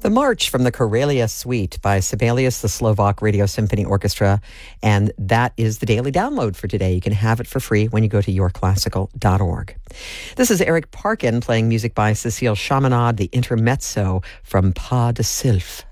The March from the Karelia Suite by Sibelius, the Slovak Radio Symphony Orchestra. And that is the daily download for today. You can have it for free when you go to yourclassical.org. This is Eric Parkin playing music by Cécile Chaminade, the intermezzo from Pas de Sylph.